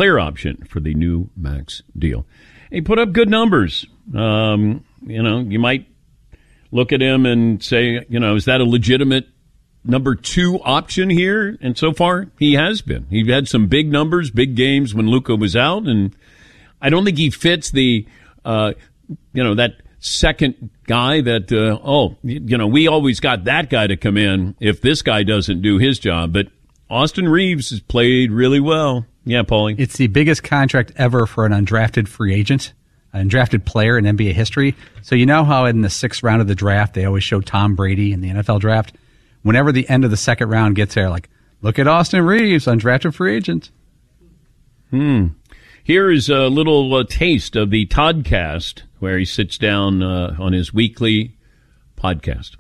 clear option for the new max deal. He put up good numbers. You might look at him and say, is that a legitimate number 2 option here? And so far, he has been. He had some big numbers, big games when Luka was out, and I don't think he fits the, that second guy that, we always got that guy to come in if this guy doesn't do his job. But Austin Reeves has played really well. Yeah, Paulie. It's the biggest contract ever for an undrafted free agent, an undrafted player in NBA history. So you know how in the 6th round of the draft, they always show Tom Brady in the NFL draft? Whenever the end of the 2nd round gets there, like, look at Austin Reeves, undrafted free agent. Here is a little taste of the Toddcast, where he sits down on his weekly podcast.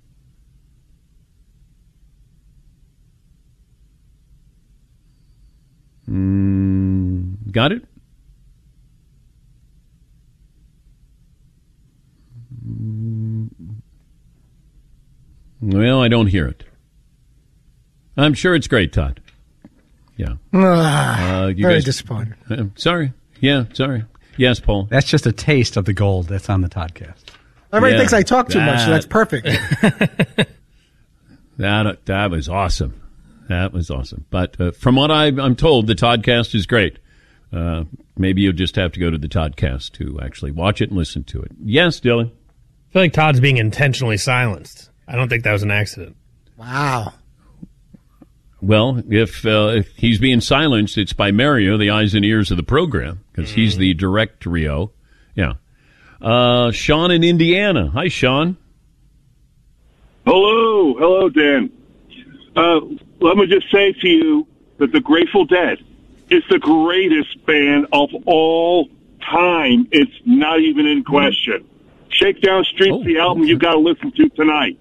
Got it? Well, I don't hear it. I'm sure it's great, Todd. Yeah. You very guys, disappointed. Sorry. Yeah, sorry. Yes, Paul. That's just a taste of the gold that's on the Toddcast. Everybody thinks I talk too much, so that's perfect. That was awesome. That was awesome. But from what I'm told, the Toddcast is great. Maybe you'll just have to go to the Toddcast to actually watch it and listen to it. Yes, Dylan? I feel like Todd's being intentionally silenced. I don't think that was an accident. Wow. Well, if he's being silenced, it's by Mario, the eyes and ears of the program, because he's the directorio. Yeah. Sean in Indiana. Hi, Sean. Hello. Hello, Dan. Let me just say to you that the Grateful Dead is the greatest band of all time. It's not even in question. Shakedown Street's the album you got to listen to tonight.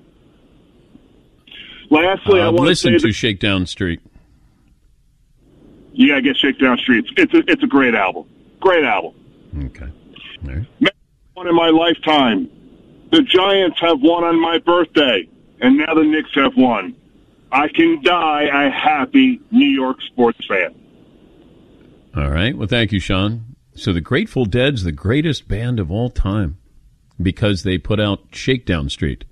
Lastly, I want to listen to Shakedown Street. You got to get Shakedown Street. It's a great album. Great album. Okay. All right. One in my lifetime. The Giants have won on my birthday, and now the Knicks have won. I can die a happy New York sports fan. All right. Well, thank you, Sean. So the Grateful Dead's the greatest band of all time because they put out Shakedown Street.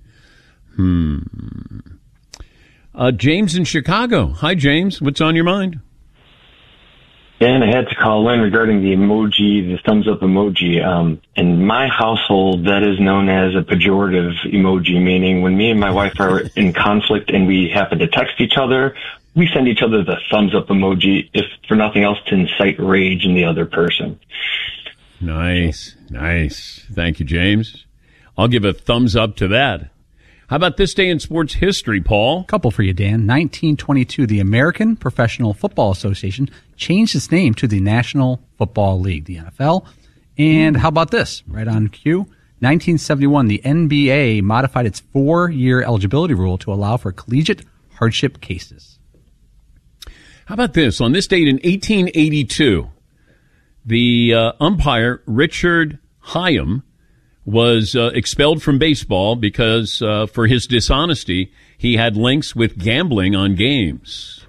James in Chicago. Hi, James. What's on your mind? Dan, I had to call in regarding the emoji, the thumbs up emoji. In my household, that is known as a pejorative emoji, meaning when me and my wife are in conflict and we happen to text each other, we send each other the thumbs up emoji, if for nothing else, to incite rage in the other person. Nice. Thank you, James. I'll give a thumbs up to that. How about this day in sports history, Paul? Couple for you, Dan. 1922, the American Professional Football Association changed its name to the National Football League, the NFL. And how about this? Right on cue. 1971, the NBA modified its 4-year eligibility rule to allow for collegiate hardship cases. How about this? On this date in 1882, the umpire Richard Hyam was expelled from baseball because for his dishonesty, he had links with gambling on games.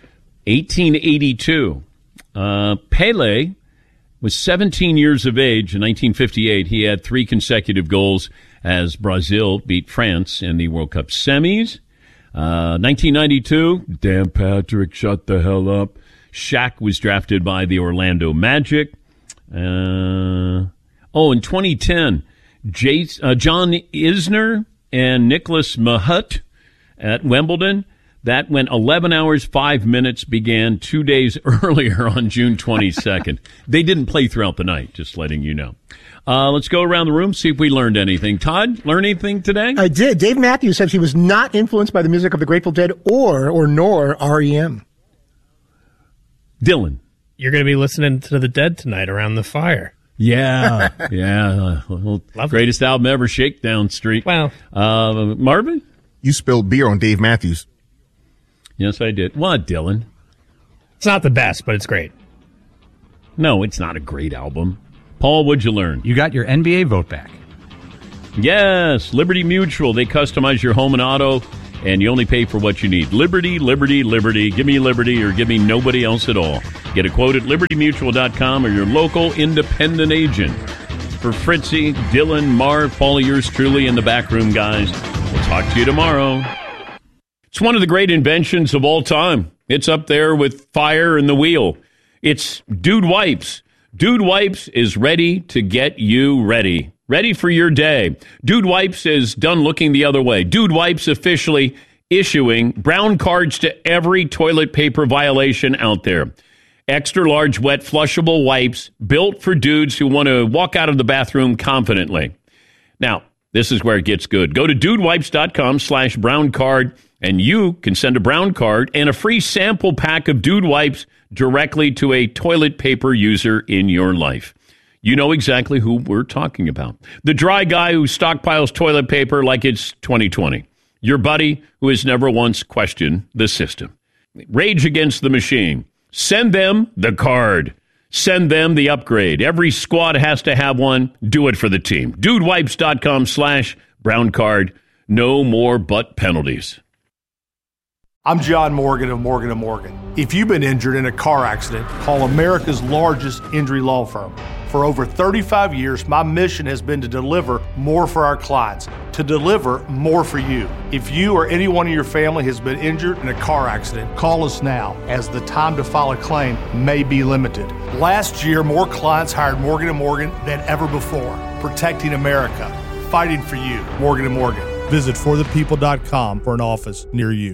1882. Pele was 17 years of age in 1958. He had 3 consecutive goals as Brazil beat France in the World Cup semis. 1992, Dan Patrick, shut the hell up. Shaq was drafted by the Orlando Magic. In 2010, John Isner and Nicholas Mahut at Wimbledon. That went 11 hours, 5 minutes, began 2 days earlier on June 22nd. They didn't play throughout the night, just letting you know. Let's go around the room, see if we learned anything. Todd, learn anything today? I did. Dave Matthews says he was not influenced by the music of the Grateful Dead nor REM. Dylan. You're going to be listening to the Dead tonight around the fire. Yeah. Greatest album ever, Shakedown Street. Wow. Marvin? You spilled beer on Dave Matthews. Yes, I did. What, Dylan? It's not the best, but it's great. No, it's not a great album. Paul, what'd you learn? You got your NBA vote back. Yes, Liberty Mutual. They customize your home and auto, and you only pay for what you need. Liberty, Liberty, Liberty. Give me Liberty or give me nobody else at all. Get a quote at libertymutual.com or your local independent agent. For Fritzy, Dylan, Marv, all of yours truly, in the back room, guys. We'll talk to you tomorrow. It's one of the great inventions of all time. It's up there with fire and the wheel. It's Dude Wipes. Dude Wipes is ready to get you ready. Ready for your day. Dude Wipes is done looking the other way. Dude Wipes officially issuing brown cards to every toilet paper violation out there. Extra large, wet, flushable wipes built for dudes who want to walk out of the bathroom confidently. Now, this is where it gets good. Go to dudewipes.com/brown card, and you can send a brown card and a free sample pack of Dude Wipes directly to a toilet paper user in your life. You know exactly who we're talking about. The dry guy who stockpiles toilet paper like it's 2020. Your buddy who has never once questioned the system. Rage against the machine. Send them the card. Send them the upgrade. Every squad has to have one. Do it for the team. Dudewipes.com/brown card. No more butt penalties. I'm John Morgan of Morgan & Morgan. If you've been injured in a car accident, call America's largest injury law firm. For over 35 years, my mission has been to deliver more for our clients, to deliver more for you. If you or anyone in your family has been injured in a car accident, call us now, as the time to file a claim may be limited. Last year, more clients hired Morgan & Morgan than ever before, protecting America, fighting for you. Morgan & Morgan. Visit forthepeople.com for an office near you.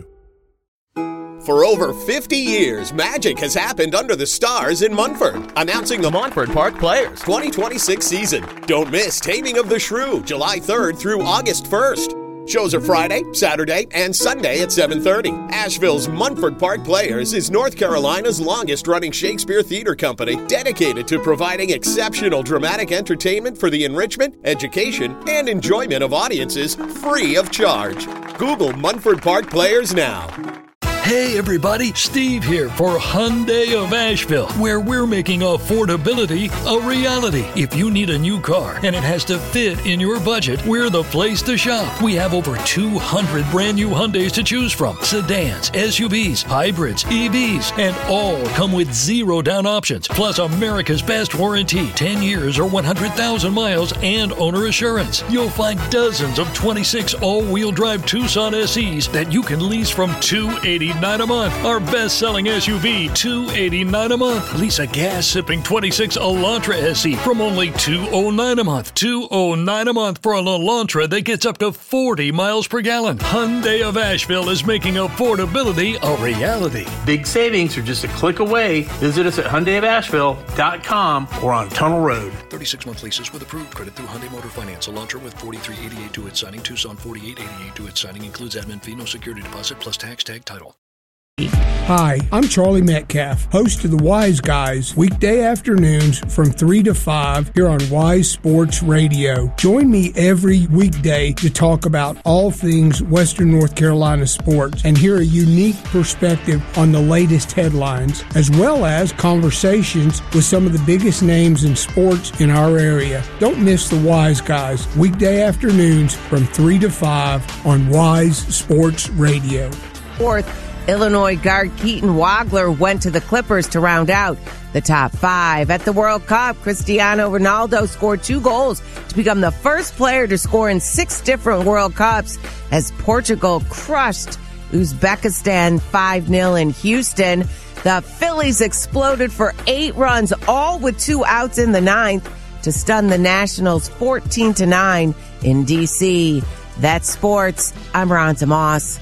For over 50 years, magic has happened under the stars in Munford. Announcing the Montford Park Players 2026 season. Don't miss Taming of the Shrew, July 3rd through August 1st. Shows are Friday, Saturday, and Sunday at 7:30. Asheville's Munford Park Players is North Carolina's longest-running Shakespeare theater company, dedicated to providing exceptional dramatic entertainment for the enrichment, education, and enjoyment of audiences free of charge. Google Munford Park Players now. Hey everybody, Steve here for Hyundai of Asheville, where we're making affordability a reality. If you need a new car and it has to fit in your budget, we're the place to shop. We have over 200 brand new Hyundais to choose from. Sedans, SUVs, hybrids, EVs, and all come with zero down options. Plus America's best warranty, 10 years or 100,000 miles and owner assurance. You'll find dozens of 26 all-wheel drive Tucson SEs that you can lease from $289 a month. Our best-selling SUV, $289 a month. Lease a gas-sipping 26 Elantra SE from only $209 a month. $209 a month for an Elantra that gets up to 40 miles per gallon. Hyundai of Asheville is making affordability a reality. Big savings are just a click away. Visit us at HyundaiofAsheville.com or on Tunnel Road. 36-month leases with approved credit through Hyundai Motor Finance. Elantra with $43.88 due at signing. Tucson $48.88 due at signing. Includes admin fee, no security deposit, plus tax tag title. Hi, I'm Charlie Metcalf, host of the Wise Guys, weekday afternoons from 3 to 5 here on Wise Sports Radio. Join me every weekday to talk about all things Western North Carolina sports and hear a unique perspective on the latest headlines, as well as conversations with some of the biggest names in sports in our area. Don't miss the Wise Guys, weekday afternoons from 3 to 5 on Wise Sports Radio. Fourth, Illinois guard Keaton Wagler went to the Clippers to round out the top five. At the World Cup, Cristiano Ronaldo scored 2 goals to become the first player to score in 6 different World Cups as Portugal crushed Uzbekistan 5-0 in Houston. The Phillies exploded for 8 runs, all with 2 outs in the 9th, to stun the Nationals 14-9 in D.C. That's sports. I'm Ronta Moss.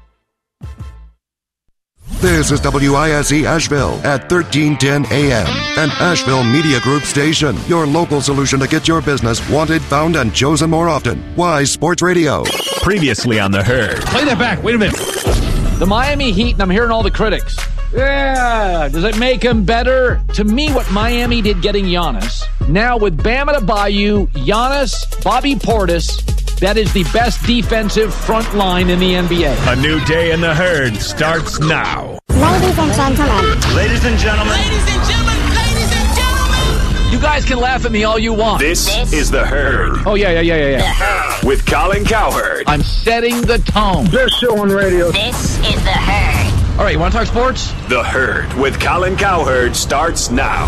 This is WISE Asheville at 1310 AM, an Asheville Media Group station. Your local solution to get your business wanted, found, and chosen more often. Wise Sports Radio. Previously on The Herd. Play that back. Wait a minute. The Miami Heat, and I'm hearing all the critics. Yeah, does it make them better? To me, what Miami did getting Giannis, now with Bam Adebayo, Giannis, Bobby Portis, that is the best defensive front line in the NBA. A new day in The Herd starts now. Ladies and gentlemen. Ladies and gentlemen. Ladies and gentlemen. Ladies and gentlemen. You guys can laugh at me all you want. This is The Herd. Oh, yeah. With Colin Cowherd. I'm setting the tone. Best show on radio. This is The Herd. All right, you want to talk sports? The Herd with Colin Cowherd starts now.